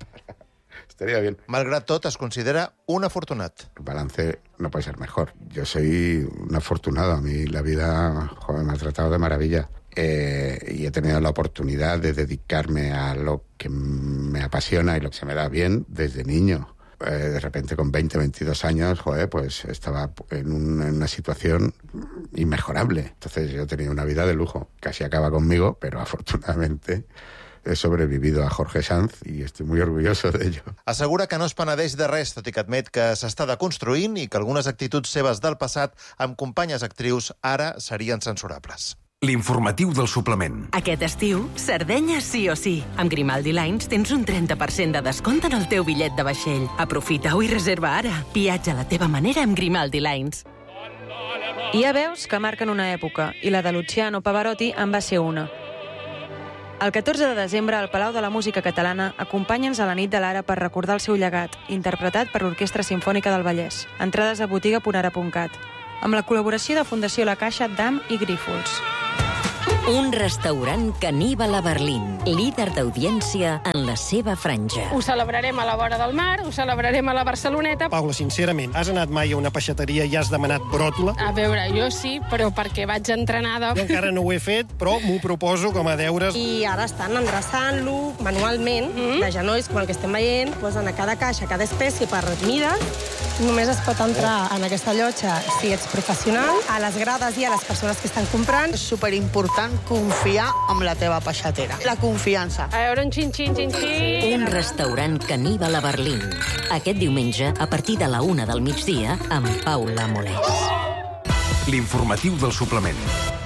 Speaker 25: estaría bien.
Speaker 14: Malgrat tot, es considera un afortunat.
Speaker 25: El balance no puede ser mejor. Yo soy un afortunado. A mí la vida, joder, me ha tratado de maravilla. Y he tenido la oportunidad de dedicarme a lo que me apasiona y lo que se me da bien desde niño. De repente con 20, 22 años, joder, pues estaba en una situación inmejorable. Entonces yo tenía una vida de lujo. Casi acaba conmigo, pero afortunadamente he sobrevivido a Jorge Sanz i estic muy orgulloso d'ello.
Speaker 14: Assegura que no es penedeix de res, tot i que admet que s'està deconstruint i que algunes actituds seves del passat amb companyes actrius ara serien censurables.
Speaker 2: L'informatiu del suplement.
Speaker 26: Aquest estiu, Sardenya sí o sí. Amb Grimaldi Lines tens un 30% de descompte en el teu bitllet de vaixell. Aprofita-ho i reserva ara. Viatja a la teva manera amb Grimaldi Lines.
Speaker 27: Hi ha veus que marquen una època, i la de Luciano Pavarotti en va ser una.
Speaker 6: El 14 de desembre, al Palau de la Música Catalana, acompanya'ns a la nit de l'Ara per recordar el seu llegat, interpretat per l'Orquestra Simfònica del Vallès. Entrades a botiga.ara.cat. Amb la col·laboració de Fundació La Caixa, DAM i Grífols.
Speaker 7: Un restaurant caníbal a Berlín, líder d'audiència en la seva franja.
Speaker 8: Ho celebrarem a la vora del mar, ho celebrarem a la Barceloneta.
Speaker 9: Paula, sincerament, has anat mai a una peixateria i has demanat bròtola?
Speaker 8: A veure, jo sí, però perquè vaig entrenada.
Speaker 9: Jo encara no ho he fet, però m'ho proposo com a deures.
Speaker 10: I ara estan endreçant-lo manualment, de genolls, com el que estem veient, posen a cada caixa, a cada espècie per mides. Només es pot entrar en aquesta llotja si ets professional. A les grades i a les persones que estan comprant.
Speaker 11: És superimportant confiar en la teva peixatera. La confiança.
Speaker 8: A veure, un xin-xin.
Speaker 7: Un restaurant caníbal a Berlín. Aquest diumenge, a partir de la 1 del migdia, amb Paula Molés.
Speaker 2: L'informatiu del suplement.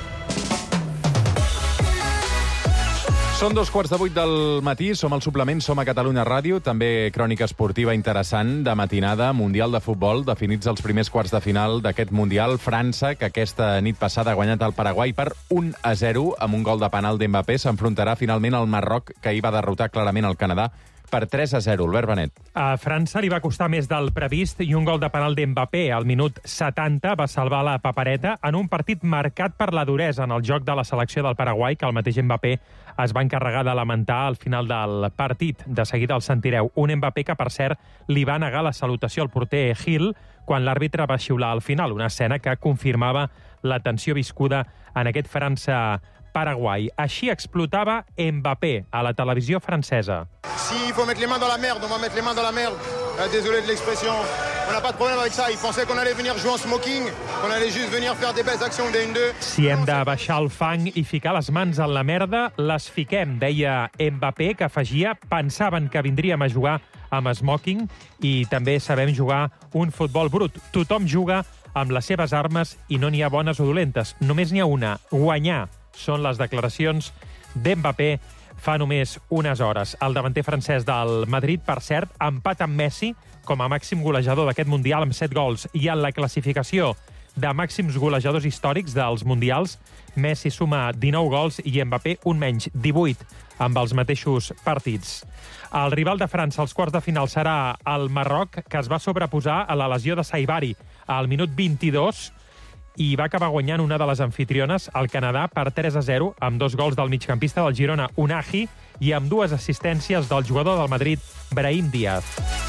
Speaker 1: Són 2:15 del matí, som al suplement, som a Catalunya Ràdio, també crònica esportiva interessant de matinada, Mundial de Futbol, definits els primers quarts de final d'aquest Mundial. França, que aquesta nit passada ha guanyat el Paraguai per 1-0 amb un gol de penal d'Mbappé, s'enfrontarà finalment al Marroc, que ahir va derrotar clarament el Canadà per 3-0. Albert Benet.
Speaker 27: A França li va costar més del previst i un gol de penal d'Mbappé al minut 70 va salvar la papereta en un partit marcat per la duresa en el joc de la selecció del Paraguai, que el mateix Mbappé es va encarregar de lamentar al final del partit. De seguida el sentireu. Un Mbappé que, per cert, li va negar la salutació al porter Gil quan l'àrbitre va xiular al final, una escena que confirmava la tensió viscuda en aquest França-Paraguai. Així explotava Mbappé a la televisió francesa.
Speaker 28: Si il faut mettre les mains dans la merde, on va mettre les mains dans la merde. Désolé de l'expression. On n'a pas de problème avec ça. Ils pensaient qu'on allait venir jouer en smoking, qu'on allait juste venir faire des belles actions de 1-2.
Speaker 27: Si hem de baixar el fang i ficar les mans en la merda, les fiquem, deia Mbappé, que afegia: pensaven que vindríem a jugar amb smoking i també sabem jugar un futbol brut. Tothom juga amb les seves armes i no n'hi ha bones o dolentes. Només n'hi ha una: guanyar. Són les declaracions d'Mbappé fa només unes hores. El davanter francès del Madrid, per cert, empat amb Messi com a màxim golejador d'aquest Mundial amb 7 gols. I en la classificació de màxims golejadors històrics dels Mundials, Messi suma 19 gols i Mbappé un menys, 18, amb els mateixos partits. El rival de França als quarts de final serà el Marroc, que es va sobreposar a la lesió de Saibari al minut 22 i va acabar guanyant una de les anfitriones, el Canadà, per 3-0, amb 2 gols del migcampista del Girona, Unahi, i amb 2 assistències del jugador del Madrid, Brahim Díaz.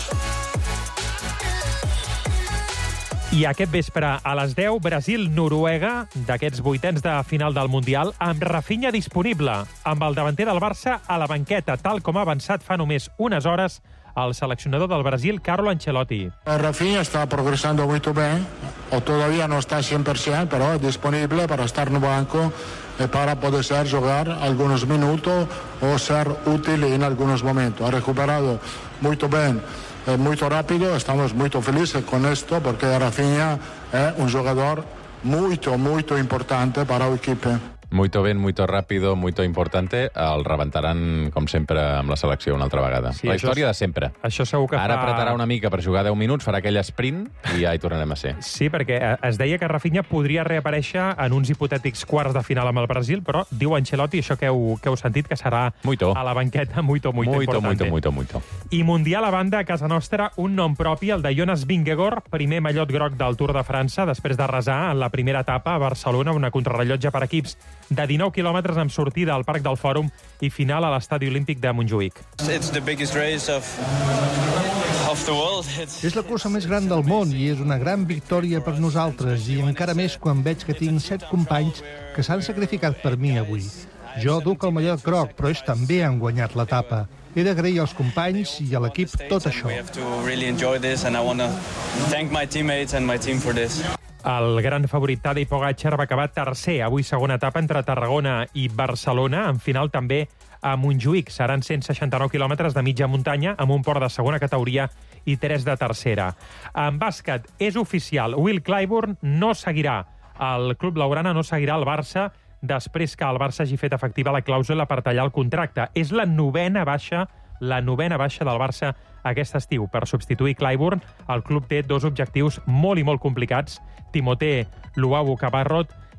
Speaker 27: I aquest vespre, a les 10, Brasil-Noruega, d'aquests vuitens de final del Mundial, amb Rafinha disponible, amb el davanter del Barça a la banqueta, tal com ha avançat fa només unes hores el seleccionador del Brasil, Carlo Ancelotti.
Speaker 29: Rafinha está progresando muy bien, o todavía no está 100%, pero es disponible para estar en el banco para poder jugar algunos minutos o ser útil en algunos momentos. Ha recuperado muy bien, muy rápido, estamos muy felices con esto porque Rafinha es un jugador muy importante para el equipo.
Speaker 1: Muito ben, muito ràpido, muito importante. El rebentaran, com sempre, amb la selecció una altra vegada. Sí, la història de sempre.
Speaker 27: Això segur que
Speaker 1: Ara apretarà una mica per jugar 10 minuts, farà aquell sprint i ja hi tornarem a ser.
Speaker 27: Sí, perquè es deia que Rafinha podria reaparèixer en uns hipotètics quarts de final amb el Brasil, però diu Ancelotti, això que heu sentit, que serà a la banqueta muito importante.
Speaker 1: Muito.
Speaker 27: I Mundial a banda, a casa nostra, un nom propi, el de Jonas Vingegaard, primer mallot groc del Tour de França, després de resar en la primera etapa a Barcelona, una contrarrellotge per equips de 19 quilòmetres amb sortida al Parc del Fòrum i final a l'Estadi Olímpic de Montjuïc.
Speaker 30: És la cursa més gran del món i és una gran victòria per nosaltres, i encara més quan veig que tinc 7 companys que s'han sacrificat per mi avui. Jo duc el mallot groc, però ells també han guanyat l'etapa. He d'agrair als companys i a l'equip tot això.
Speaker 27: El gran favorit Tadej Pogačar va acabar tercer, avui segona etapa entre Tarragona i Barcelona, en final també a Montjuïc. Seran 169 quilòmetres de mitja muntanya amb un port de segona categoria i 3 de tercera. En bàsquet és oficial, Will Clyburn no seguirà. El club blaugrana no seguirà el Barça després que el Barça hagi fet efectiva la clàusula per tallar el contracte. És la novena baixa del Barça aquest estiu. Per substituir Clyburn, el club té 2 objectius molt i molt complicats: Timothé Luawu Cabarrot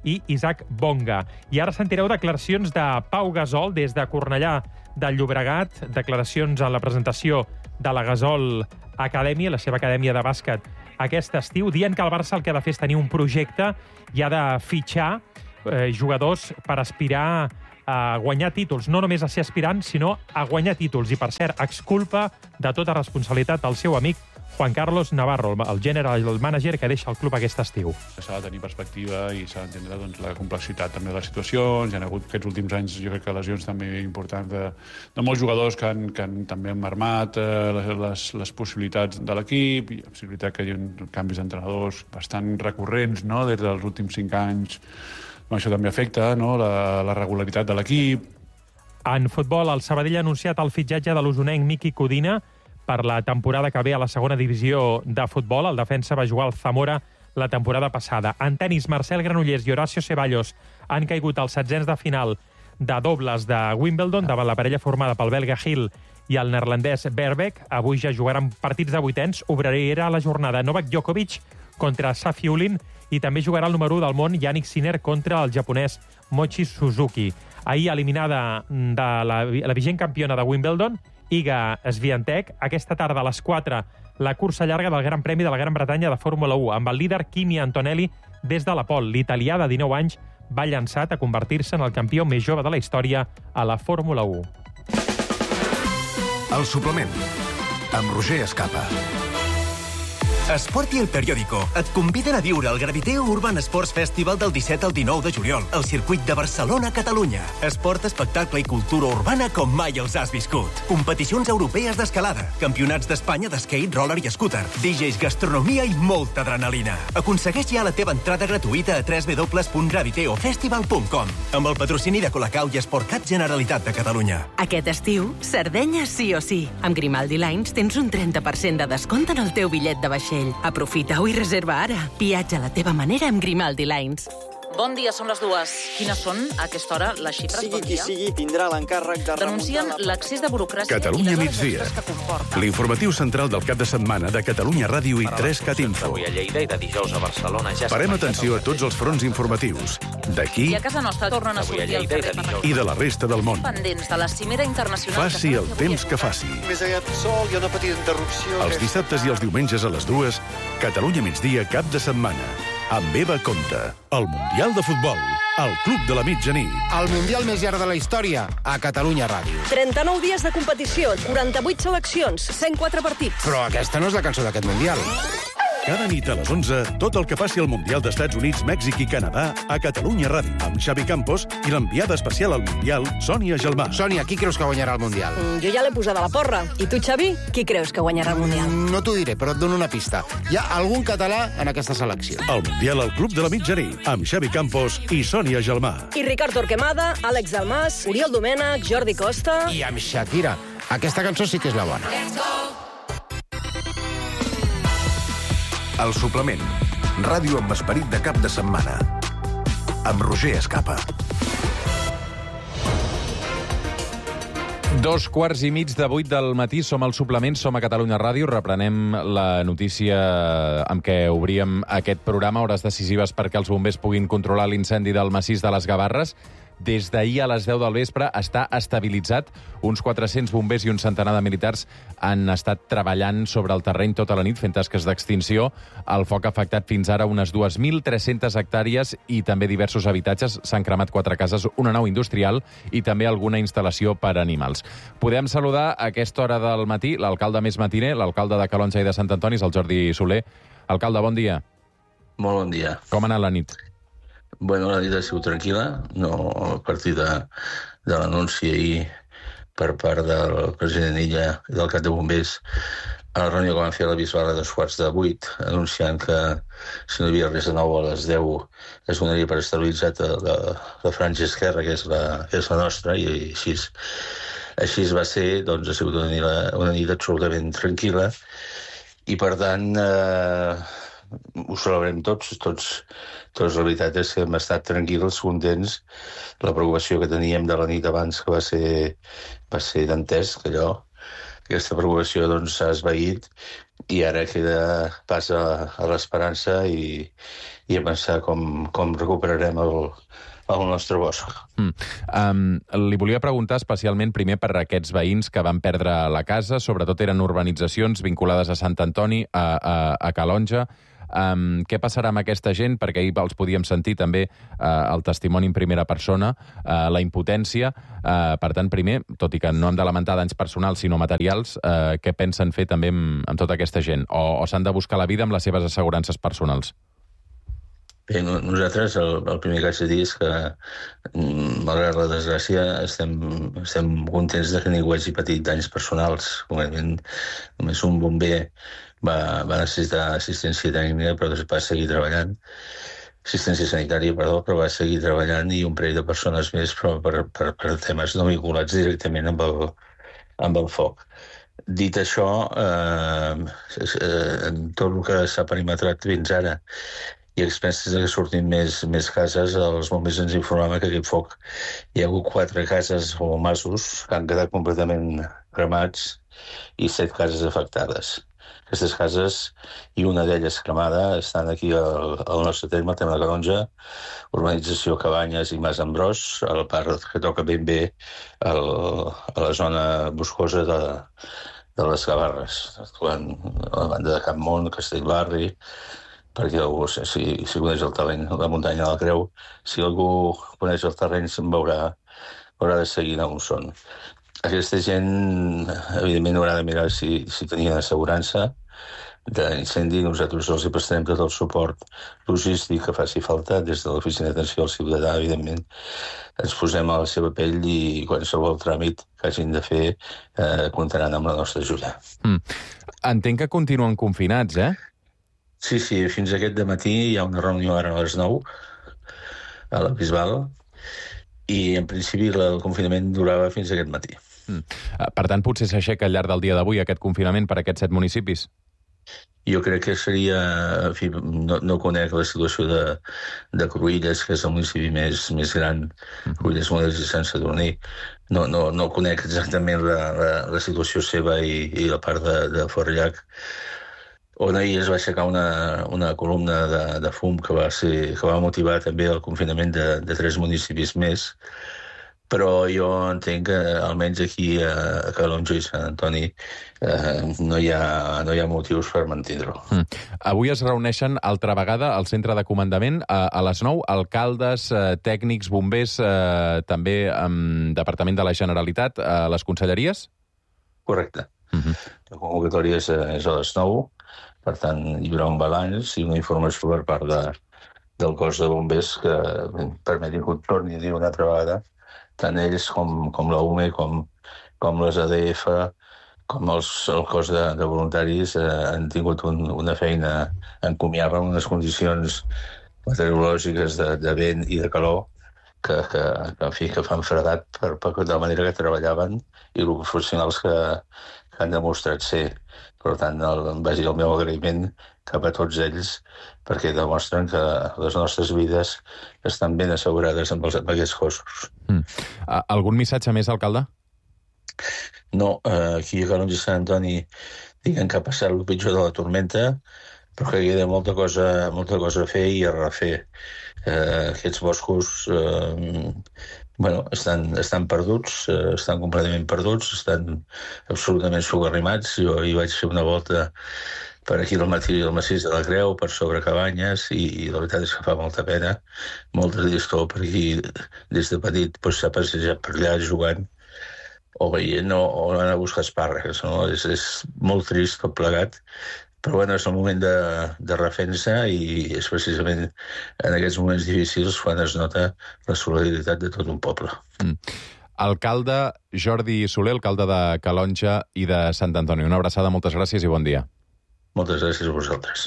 Speaker 27: i Isaac Bonga. I ara sentireu declaracions de Pau Gasol des de Cornellà de Llobregat, declaracions en la presentació de la Gasol Academy, la seva acadèmia de bàsquet aquest estiu, dient que el Barça el que ha de fer és tenir un projecte i ha de fitxar jugadors per aspirar a guanyar títols, no només a ser aspirant, sinó a guanyar títols. I, per cert, exculpa de tota responsabilitat el seu amic Juan Carlos Navarro, el general manager que deixa el club aquest estiu.
Speaker 12: S'ha de tenir perspectiva i s'ha d'entendre la complexitat també de les situacions. Hi ha hagut aquests últims anys, jo crec que lesions també importants de molts jugadors que també han marmat les possibilitats de l'equip. I és veritat que hi ha canvis d'entrenadors bastant recurrents, no?, des dels últims 5 anys. Això també afecta, no?, la regularitat de l'equip.
Speaker 27: En futbol, el Sabadell ha anunciat el fitxatge de l'usonenc Miki Codina per la temporada que ve a la segona divisió de futbol. El defensa va jugar al Zamora la temporada passada. En tenis, Marcel Granollers i Horacio Ceballos han caigut als setzents de final de dobles de Wimbledon davant la parella formada pel belga Hill i el neerlandès Verbeek. Avui ja jugaran partits de vuitens. Obrirà la jornada Novak Djokovic contra Safiullin i també jugarà el número 1 del món Yannick Sinner contra el japonès Mochi Suzuki. Ahir eliminada de la vigent campiona de Wimbledon, Iga Swiatek. Aquesta tarda a les 4 la cursa llarga del Gran Premi de la Gran Bretanya de Fórmula 1 amb el líder Kimi Antonelli des de la pole. L'italià de 19 anys va llançat a convertir-se en el campió més jove de la història a la Fórmula 1.
Speaker 2: El suplement, amb Roger Escapa.
Speaker 13: Esport i El Periódico et conviden a viure el Graviteo Urban Sports Festival del 17 al 19 de juliol al circuit de Barcelona, Catalunya. Esport, espectacle i cultura urbana com mai els has viscut. Competicions europees d'escalada, campionats d'Espanya d'skate, roller i scooter, DJs, gastronomia i molta adrenalina. Aconsegueix ja la teva entrada gratuïta a www.graviteofestival.com amb el patrocini de Colacau i Sportcat Generalitat de Catalunya.
Speaker 26: Aquest estiu, Sardenya sí o sí. Amb Grimaldi Lines tens un 30% de descompte en el teu bitllet de vaixell. Aprofita-ho i reserva ara. Viatja a la teva manera amb Grimaldi Lines.
Speaker 3: Bon dia, són les 2. Quines són, a aquesta hora, les xifres?
Speaker 15: Sigui qui sigui, tindrà l'encàrrec de
Speaker 3: denuncien l'accés de burocràcia
Speaker 2: Catalunya migdia. L'informatiu central del cap de setmana de Catalunya Ràdio i 3CAT Info.
Speaker 16: Avui a Lleida i de dijous a Barcelona ja
Speaker 2: Parem atenció a tots els fronts informatius. D'aquí
Speaker 3: i a casa nostra tornen a sortir al carrer
Speaker 2: i de la resta del món.
Speaker 3: pendents de la cimera internacional.
Speaker 2: Faci el temps que faci.
Speaker 15: Més aviat sol, hi ha una petita interrupció.
Speaker 2: Els dissabtes i els diumenges a les 2, Catalunya migdia cap de setmana. Amb Eva Conta. El Mundial de Futbol. El Club de la Mitjanit.
Speaker 17: El Mundial més llarg de la història a Catalunya Ràdio.
Speaker 18: 39 dies de competició, 48 seleccions, 104 partits.
Speaker 17: Però aquesta no és la cançó d'aquest Mundial.
Speaker 2: Cada nit a les 11, tot el que passi al Mundial d'Estats Units, Mèxic i Canadà a Catalunya Ràdio, amb Xavi Campos i l'enviada especial al Mundial, Sònia Gelmà.
Speaker 17: Sònia, qui creus que guanyarà el Mundial?
Speaker 18: Jo ja l'he posada a la porra. I tu, Xavi, qui creus que guanyarà el Mundial?
Speaker 17: No t'ho diré, però et dono una pista. Hi ha algun català en aquesta selecció.
Speaker 2: El Mundial al Club de la Mitjanit, amb Xavi Campos i Sònia Gelmà.
Speaker 18: I Ricard Torquemada, Àlex Dalmas, Oriol Domènech, Jordi Costa...
Speaker 17: I amb Shakira. Aquesta cançó sí que és la bona.
Speaker 2: El suplement. Ràdio amb esperit de cap de setmana. Amb Roger Escapa.
Speaker 1: 7:15 del matí, som al suplement, som a Catalunya Ràdio, reprenem la notícia amb què obríem aquest programa, hores decisives perquè els bombers puguin controlar l'incendi del massís de les Gavarres. Des d'ahir a les 10 del vespre està estabilitzat. Uns 400 bombers i un centenar de militars han estat treballant sobre el terreny tota la nit, fent tasques d'extinció. El foc ha afectat fins ara unes 2.300 hectàrees i també diversos habitatges. S'han cremat 4 cases, una nau industrial i també alguna instal·lació per a animals. Podem saludar a aquesta hora del matí l'alcalde més matiner, l'alcalde de Calonge i de Sant Antoni, el Jordi Soler. Alcalde, bon dia.
Speaker 19: Molt bon dia.
Speaker 1: Com ha anat la nit?
Speaker 19: Bueno, la nit ha sigut tranquil·la, no a partir de l'anunci ahir per part del president Illa i del cap de bombers a la reunió que van fer a la Bisbal a 7:45, anunciant que si no hi havia res de nou a les 10 es donaria per estabilitzat la franja esquerra, que és la nostra, i així va ser. Doncs ha sigut una nit absolutament tranquil·la i, per tant, ho celebrem tots. La veritat és que hem estat tranquils, contents. La preocupació que teníem de la nit abans, que va ser dantesc, allò, aquesta preocupació doncs, s'ha esvaït i ara queda pas a l'esperança i a pensar com recuperarem el nostre bosc.
Speaker 1: Li volia preguntar especialment primer per aquests veïns que van perdre la casa, sobretot eren urbanitzacions vinculades a Sant Antoni, a Calonge. Què passarà amb aquesta gent? Perquè ahir els podíem sentir també el testimoni en primera persona, la impotència. Per tant, primer, tot i que no hem de lamentar danys personals, sinó materials, què pensen fer també amb tota aquesta gent? O s'han de buscar la vida amb les seves assegurances personals?
Speaker 19: Bé, nosaltres el primer que haig de dir és que, malgrat la desgràcia, estem contents de que ningú hagi patit danys personals. Només un bomber va necessitar assistència tècnica, però va seguir treballant. Assistència sanitària, perdó, però va seguir treballant i un parell de persones més, però per temes no vinculats directament amb el foc. Dit això, tot el que s'ha perimetrat fins ara i a expenses que sortin més cases, els bombers ens informaven que aquest foc hi ha hagut 4 cases o masos que han quedat completament cremats i 7 cases afectades. Aquestes cases, i una d'elles cremada, estan aquí al nostre terme de Calonge, urbanització Cabanyes i Mas Ambròs, a la part que toca ben bé a la zona boscosa de les Gavarres, actuant a la banda de Campmont, Castellbarri, perquè algú, si coneix el terreny, la muntanya de la Creu, si algú coneix el terreny se'n haurà de seguir on són. Aquesta gent, evidentment, haurà de mirar si tenien assegurança d'incendi. Nosaltres els prestarem tot el suport logístic que faci falta des de l'Oficina d'Atenció al Ciutadà, evidentment. Ens posem a la seva pell i qualsevol tràmit que hagin de fer comptaran amb la nostra ajuda.
Speaker 1: Entenc que continuen confinats, eh?
Speaker 19: Sí, fins aquest dematí hi ha una reunió ara a les 9 a la Bisbal i en principi el confinament durava fins aquest matí.
Speaker 1: Per tant, potser s'aixeca al llarg del dia d'avui aquest confinament per a aquests 7 municipis?
Speaker 19: Jo crec que seria... En fi, no conec la situació de Cruïlles, que és el municipi més gran, Cruïlles, Models i Sant Sadurní. No conec exactament la situació seva i la part de Forllac, on ahir es va aixecar una columna de fum que va motivar també el confinament de 3 municipis més, però jo entenc que almenys aquí a Calonge i Sant Antoni no hi ha motius per mantenir-ho.
Speaker 1: Avui es reuneixen altra vegada al centre de comandament a les 9, alcaldes, tècnics, bombers, també Departament de la Generalitat, les conselleries?
Speaker 19: Correcte. La convocatòria és a les 9, per tant, hi haurà un balanç i una informació per part del cos de bombers que permeti que ho torni a dir una altra vegada, tant ells com la UME, com les ADF, com el cos de voluntaris han tingut una feina encomiable en unes condicions meteorològiques de vent i de calor que fan fredat per la manera que treballaven i els professionals que han demostrat ser. Per tant, vagi el meu agraïment cap a tots ells perquè demostren que les nostres vides estan ben assegurades amb aquests cossos.
Speaker 1: Algun missatge més, alcalde?
Speaker 19: No, aquí a Calonge i Sant Antoni diguem que ha passat el pitjor de la tormenta, però que queda molta cosa a fer i a refer. Aquests boscos estan perduts, estan completament perduts, estan absolutament socarrimats. Jo hi vaig fer una volta per aquí al massís de la Creu, per sobre Cabanyes, i la veritat és que fa molta pena, molta tristor, perquè des de petit s'ha passejat per allà jugant o veient o anant a buscar espàrrecs. És molt trist tot plegat, però és el moment de refer-se i és precisament en aquests moments difícils quan es nota la solidaritat de tot un poble.
Speaker 1: Alcalde Jordi Soler, alcalde de Calonge i de Sant Antoni. Una abraçada, moltes gràcies i bon dia.
Speaker 19: Moltes gràcies a vosaltres.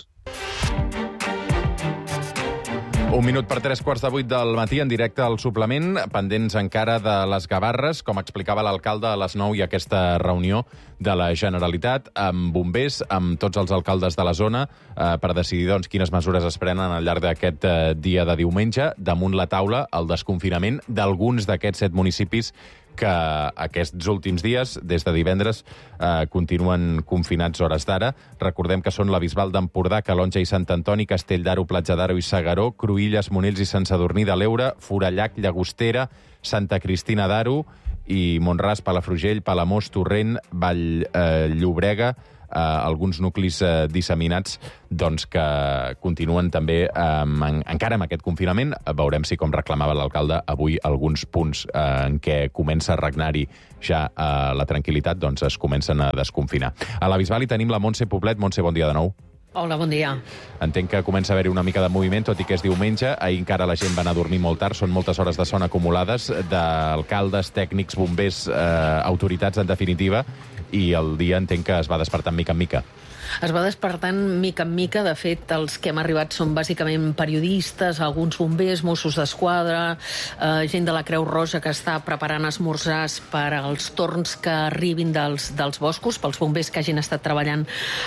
Speaker 1: 1 minut per 7:45 del matí, en directe al suplement, pendents encara de les Gavarres, com explicava l'alcalde a les 9 i aquesta reunió de la Generalitat amb bombers, amb tots els alcaldes de la zona, per decidir quines mesures es prenen al llarg d'aquest dia de diumenge. Damunt la taula, el desconfinament d'alguns d'aquests 7 municipis que aquests últims dies, des de divendres, continuen confinats hores d'ara. Recordem que són la Bisbal d'Empordà, Calonja i Sant Antoni, Castell d'Aro, Platja d'Aro i Segaró, Cruïlles, Monells i Sant Sadurní de l'Eure, Forallac, Llagostera, Santa Cristina d'Aro i Mont-ras, Palafrugell, Palamós, Torrent, Vall-llobrega, alguns nuclis disseminats que continuen també encara amb aquest confinament. Veurem si, com reclamava l'alcalde, avui alguns punts en què comença a regnar-hi ja la tranquil·litat es comencen a desconfinar. A la Bisbal hi tenim la Montse Poblet. Montse, bon dia de nou.
Speaker 4: Hola, bon dia.
Speaker 1: Entenc que comença a haver-hi una mica de moviment, tot i que és diumenge. Ahir encara la gent va anar a dormir molt tard. Són moltes hores de son acumulades d'alcaldes, tècnics, bombers, autoritats, en definitiva, i el dia entenc que es va despertant mica en mica.
Speaker 4: Es va despertant mica en mica. De fet, els que hem arribat són bàsicament periodistes, alguns bombers, Mossos d'Esquadra, gent de la Creu Roja que està preparant esmorzars per als torns que arribin dels boscos, pels bombers que hagin estat treballant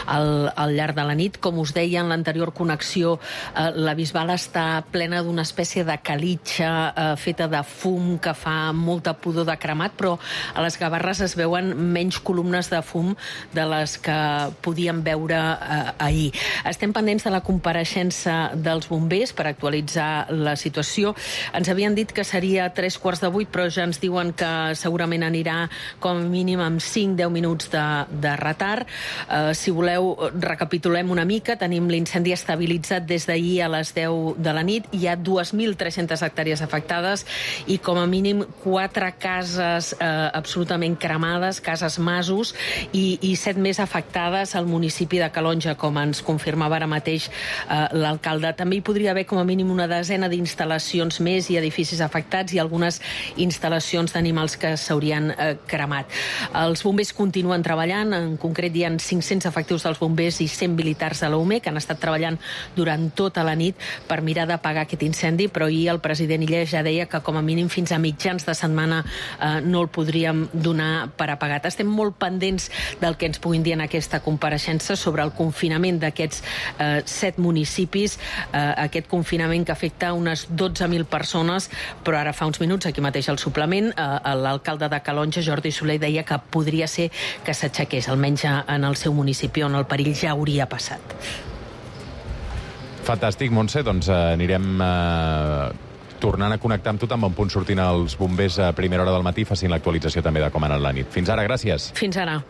Speaker 4: al llarg de la nit. Com us deia en l'anterior connexió, la Bisbal està plena d'una espècie de calitxa feta de fum que fa molta pudor de cremat, però a les Gavarres es veuen menys columnes de fum de les que podíem veure ahir. Estem pendents de la compareixença dels bombers per actualitzar la situació. Ens havien dit que seria 7:45, però ja ens diuen que segurament anirà com a mínim amb 5-10 minuts de retard. Si voleu, recapitulem una mica. Tenim l'incendi estabilitzat des d'ahir a les 10 de la nit. Hi ha 2.300 hectàrees afectades i com a mínim 4 cases absolutament cremades, cases masos, i 7 més afectades al municipi de Calonja, com ens confirmava ara mateix l'alcalde. També hi podria haver com a mínim una desena d'instal·lacions més i edificis afectats i algunes instal·lacions d'animals que s'haurien cremat. Els bombers continuen treballant. En concret, hi ha 500 efectius dels bombers i 100 militars de l'UME que han estat treballant durant tota la nit per mirar d'apagar aquest incendi, però ahir el president Illa ja deia que com a mínim fins a mitjans de setmana no el podríem donar per apagat. Estem molt pendents del que ens puguin dir en aquesta compareixença sobre el confinament d'aquests 7 municipis, aquest confinament que afecta unes 12.000 persones, però ara fa uns minuts, aquí mateix al suplement, l'alcalde de Calonja, Jordi Soler, deia que podria ser que s'aixequés, almenys en el seu municipi, on el perill ja hauria passat.
Speaker 1: Fantàstic, Montse, doncs anirem tornant a connectar amb tothom en punt sortint els bombers a primera hora del matí, facin l'actualització també de com ha anat la nit. Fins ara, gràcies.
Speaker 4: Fins ara.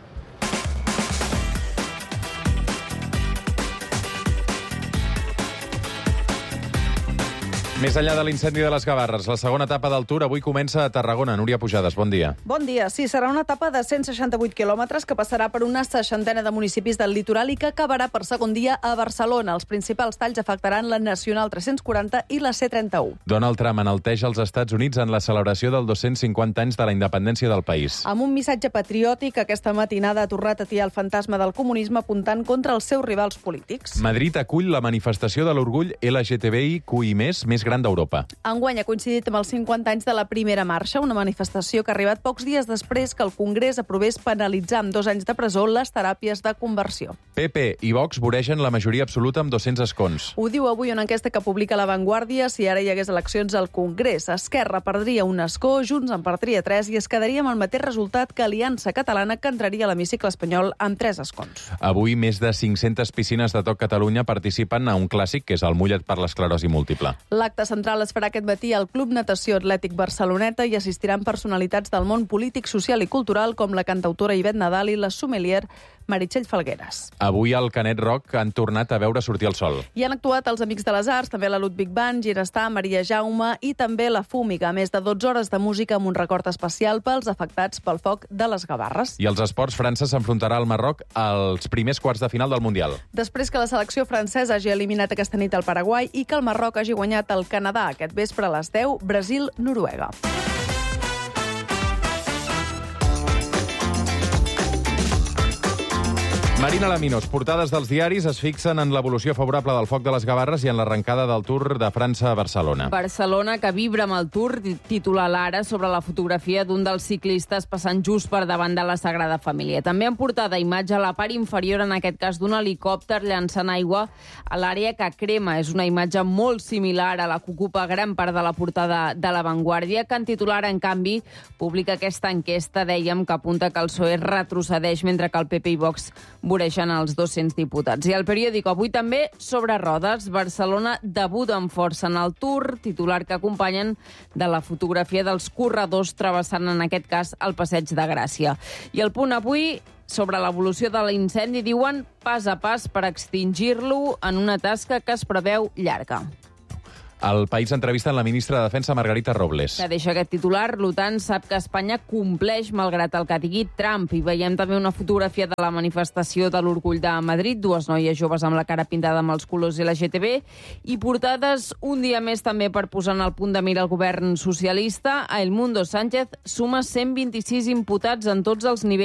Speaker 1: Més enllà de l'incendi de les Gavarres, la segona etapa del Tour avui comença a Tarragona. Núria Pujades, bon dia.
Speaker 5: Bon dia. Sí, serà una etapa de 168 quilòmetres que passarà per una 60ena de municipis del litoral i que acabarà per segon dia a Barcelona. Els principals talls afectaran la Nacional 340 i la C31.
Speaker 1: Donald Trump enalteja els Estats Units en la celebració dels 250 anys de la independència del país.
Speaker 5: Amb un missatge patriòtic, aquesta matinada ha tornat a atiar el fantasma del comunisme apuntant contra els seus rivals polítics.
Speaker 1: Madrid acull la manifestació de l'orgull LGTBIQI+, més gran d'Europa.
Speaker 5: Enguany ha coincidit amb els 50 anys de la primera marxa, una manifestació que ha arribat pocs dies després que el Congrés aprovés penalitzar amb 2 anys de presó les teràpies de conversió.
Speaker 1: PP i Vox voregen la majoria absoluta amb 200 escons.
Speaker 5: Ho diu avui una enquesta que publica La Vanguardia. Si ara hi hagués eleccions al Congrés, Esquerra perdria un escó, Junts en perdria 3 i es quedaria amb el mateix resultat que Aliança Catalana, que entraria a l'hemicicle espanyol amb 3 escons.
Speaker 1: Avui més de 500 piscines de tot Catalunya participen a un clàssic que és el Mulla't per l'esclerosi múltiple.
Speaker 5: L'acte central es farà aquest matí al Club Natació Atlètic Barceloneta i assistiran personalitats del món polític, social i cultural com la cantautora Ivet Nadal i la sommelier Meritxell Falgueres.
Speaker 1: Avui al Canet Rock han tornat a veure sortir el sol.
Speaker 5: Hi han actuat els Amics de les Arts, també la Ludwig Band, Ginestar, Maria Jaume i també la Fúmiga. Més de 12 hores de música amb un record especial pels afectats pel foc de les Gavarres.
Speaker 1: I els esports, França s'enfrontarà al Marroc als primers quarts de final del Mundial.
Speaker 5: Després que la selecció francesa hagi eliminat aquesta nit el Paraguai i que el Marroc hagi guanyat el Canadà aquest vespre a les 10, Brasil-Noruega.
Speaker 1: Marina Laminos, portades dels diaris es fixen en l'evolució favorable del foc de les Gavarres i en l'arrencada del Tour de França a Barcelona.
Speaker 6: Barcelona, que vibra amb el Tour, titula l'Ara sobre la fotografia d'un dels ciclistes passant just per davant de la Sagrada Família. També en portada imatge a la part inferior, en aquest cas d'un helicòpter llançant aigua a l'àrea que crema. És una imatge molt similar a la que ocupa gran part de la portada de La Vanguardia, que en titular, en canvi, publica aquesta enquesta, dèiem, que apunta que el PSOE retrocedeix mentre que el PP i Vox voreixen els 200 diputats. I el periòdico avui també sobre rodes. Barcelona debuta amb força en el Tour, titular que acompanyen de la fotografia dels corredors travessant, en aquest cas, el Passeig de Gràcia. I el Punt avui, sobre l'evolució de l'incendi, diuen pas a pas per extingir-lo en una tasca que es preveu llarga.
Speaker 1: El País entrevista en la ministra de Defensa, Margarita Robles.
Speaker 6: Que deixa aquest titular. L'OTAN sap que Espanya compleix malgrat el que digui Trump. I veiem també una fotografia de la manifestació de l'Orgull de Madrid, dues noies joves amb la cara pintada amb els colors LGTB, i portades un dia més també per posar en el punt de mira el govern socialista. A El Mundo, Sánchez suma 126 imputats en tots els nivells